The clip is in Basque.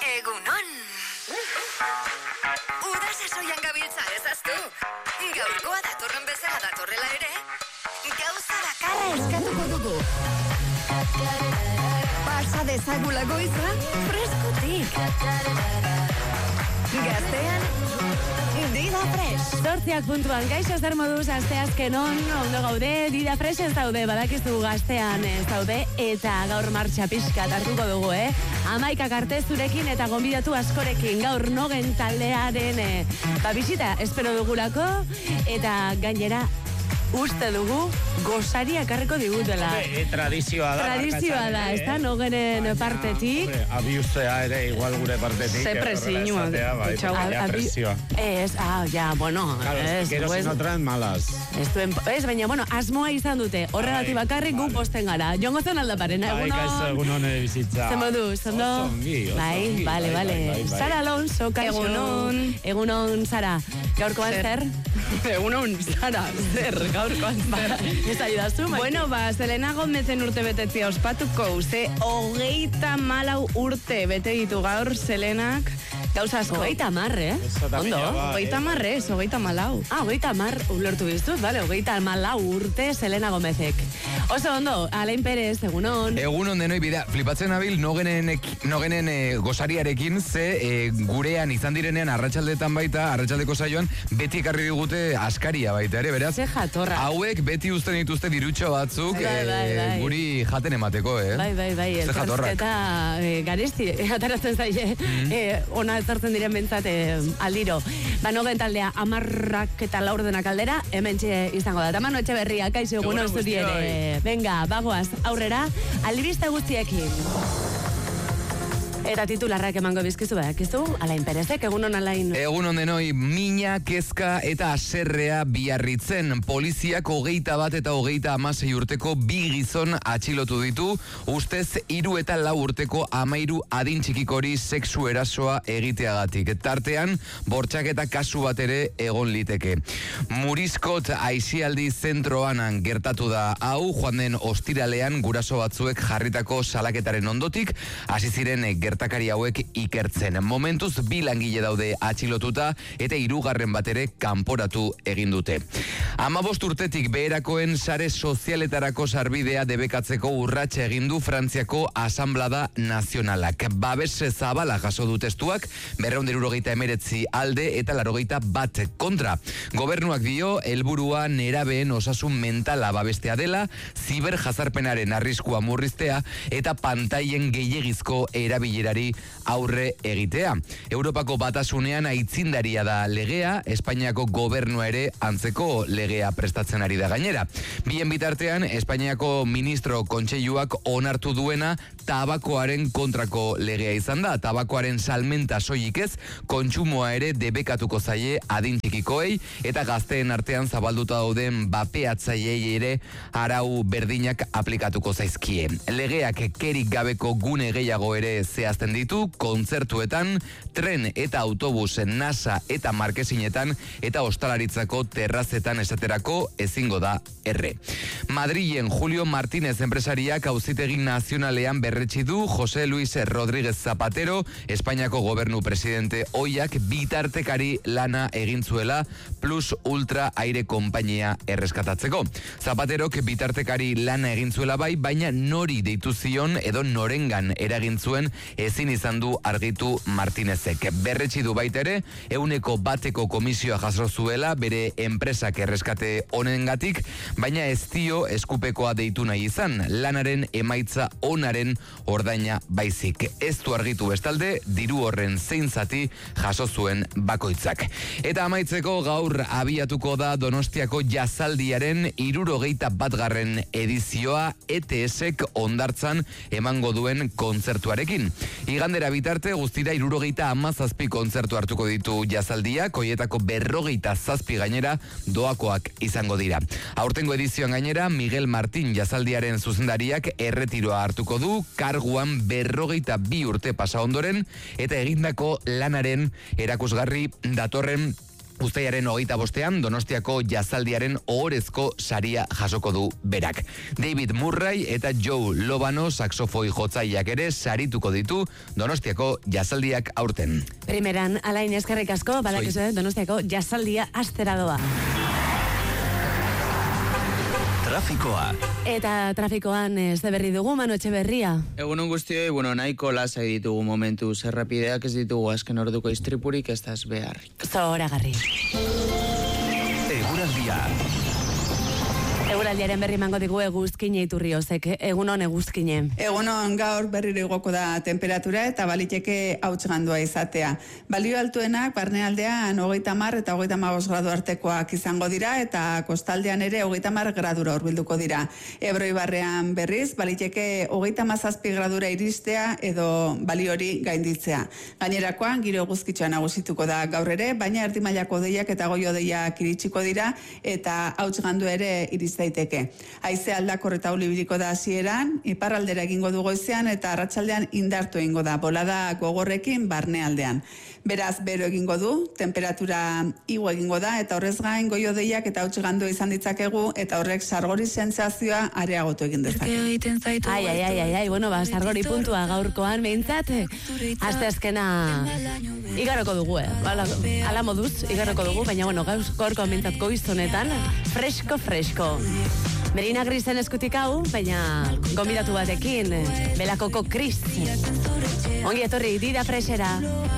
Egunon. Uda sasoian gabiltza ezaztu. Gaurkoa datorren bezala datorrela ere, gauza bakarra eskatuko dugu. Pasa dezagula goiza, freskotik. Gaztean, Dida Fresh. Zortziak puntuan, gaixo zer moduz, asteazkenon, ondo gaude, Dida Fresh ez daude, badakizu gaztean ez daude, eta gaur martxa pixkat hartuko dugu, 11 arte zurekin eta gonbidatu askorekin, gaur nogen taldearen bisita espero dugulako, eta gainera, uste dugu, gosaria karreko digutela. Tradizioa da, ez da, nogenen partetik. Abiuzea ere, igual gure partetik. Se presiñua. Presioa. Bueno. Gero no traen malas. Baina, asmoa izan dute. Horregatik bakarrik gu posten gara. Jongo zen aldaparena, egunon bizitza. Zer moduz, ondo? Bai, bale. Sara Alonso, kaixo. Egunon, Sara. Gaurkoan zer? Egunon, Sara, zer, gaurkoan zer. Ez ayudazu, Maite? Bueno, Selena Gomezen urte betetzia ospatuko, 34 urte bete ditu gaur Selenak, gauza asko. 30, Ondo? 34, 30 ulertu biztut, vale, 34 urte Selena Gomezek. Oso ondo, Alain Perez, egunon. Egunon denoi bidea, flipatzen nabil nogenen gozariarekin, ze gurean izan direnean arratsaldetan baita, arratsaldeko saioan, beti ekarri digute askaria baita ere, beraz. Ze jatorra. Hauek beti uzten dituzte dirutxo batzuk bai. guri jaten emateko, Bai, elkarrizketa garesti, ataratzen zaie, ona etortzen diren bentsat aldiro. Nogen taldea 10 eta 4 aldera, hementxe izango da. Tamano Etxeberria, kaixo egunon zuri ere. Venga, bagoaz, aurrera, albiste guztiekin. Eta titularrak emango bizkizu badakizu, Alain Perezek, egunon Alain. Egunon denoi, mina, kezka eta aserrea biarritzen. Poliziak 21 eta 36 urteko bi gizon atxilotu ditu, ustez 3 eta 4 urteko 13 adin txikikori sexu erasoa egiteagatik. Tartean, bortxaketa kasu bat ere egon liteke. Muriskot aisialdi zentroan gertatu da hau, joan den ostiralean guraso batzuek jarritako salaketaren ondotik, hasi ziren gertakari hauek ikertzen. Momentuz 2 langile daude atxilotuta eta 3 bat ere kanporatu egin dute. 15 urtetik beherakoen sare sozialetarako sarbidea debekatzeko urratsa egin du Frantziako Asanblada Nazionalak. Babes zabala jaso du testuak, 279 alde eta 81 kontra. Gobernuak dio, helburua nerabeen osasun mentala babestea dela, ziberjazarpenaren arriskua murriztea eta pantailen gehiegizko erabilerari aurre egitea. Europako batasunean aitzindaria da legea, Espainiako gobernua ere antzeko legea prestatzen ari da gainera. Bien bitartean, Espainiako ministro kontseiluak onartu duena tabakoaren kontrako legea izan da. Tabakoaren salmenta soilik ez, kontsumoa ere debekatuko zaie adin txikikoei eta gazteen artean zabalduta dauden bapeatzaileei ere arau berdinak aplikatuko zaizkie. Legeak kerik gabeko gune gehiago ere zehazten ditu, kontzertuetan, tren eta autobus nasa eta markesinetan eta ostalaritzako terrazetan esaterako ezingo da erre. Madrilen Julio Martínez enpresariak auzitegi nazionalean berretsi du José Luis Rodríguez Zapatero, Espainiako gobernu presidente ohiak bitartekari lana egin zuela Plus Ultra aire konpainia erreskatatzeko. Zapaterok bitartekari lana egin zuela bai, baina nori deitu zion edo norengan eragin zuen ezin izan du argitu Martínezek. Berretsi du baita ere, 100% komisioa jaso zuela bere enpresak erreskate honengatik, baina ez dio eskupekoa deitu nahi izan, lanaren emaitza onaren ordaina baizik. Ez du argitu bestalde, diru horren zein zati jaso zuen bakoitzak. Eta amaitzeko gaur abiatuko da Donostiako jazaldiaren 71. edizioa ETSek Hondartzan emango duen kontzertuarekin. Igandera bitarte guztira 77 kontzertu hartuko ditu jazaldiak, hoietako 57 gainera doakoak izango dira. Aurtengo edizioan gainera Miguel Martín jazaldiaren zuzendariak erretiroa hartuko du, karguan 52 urte pasa ondoren eta egindako lanaren erakusgarri datorren Uztailaren 25ean Donostiako jazaldiaren ohorezko saria jasoko du berak. David Murray eta Joe Lobano saxofoi jotzaileak ere sarituko ditu Donostiako jazaldiak aurten. Primeran, Alain, eskerrik asko, badakizu, Donostiako jazaldia astera doa. Trafikoa. Eta trafikoan ze berri dugu, Manu Etxeberria. Egunon guztioi, nahiko lasai ditugu momentu zerrapideak, ez ditugu azken orduko istripurik, ez daz beharrik. Zoragarri. Eguraldia. Eguraldiaren berri mango digu Eguzkine Iturriozek. Egunon Eguzkine. Egunon, gaur berriro igoko da temperatura eta baliteke hautsgandua izatea. Balio altuenak barnealdean 30 eta 35 gradu artekoak izango dira eta kostaldean ere 30 gradura hurbilduko dira. Ebro ibarrean berriz baliteke 37 gradura iristea edo balio hori gainditzea. Gainerakoan giro eguzkitxoa nagusituko da gaur ere, baina erdi mailako hodeiak eta goi hodeiak iritsiko dira eta hautsgandu ere iris daiteke. Haize aldakor eta ulibiliko da hasieran, iparraldera egingo du goizean eta arratsaldean indartu egingo da, bolada gogorrekin barnealdean. Beraz, bero egingo du, temperatura igo egingo da eta horrez gain goi hodeiak eta hautsgandu izan ditzakegu eta horrek sargori sentsazioa areagotu egin dezake. Ai, bueno, sargori puntua gaurkoan behintzat, asteazkena igarroko dugu, ala moduz, igarroko dugu, baina bueno, gaurkoan behintzat goizonetan, fresko. Merina Grisen eskutik hau, baina gonbidatu batekin, Belakoko Kris. Ongi etorri, Dida Freshera.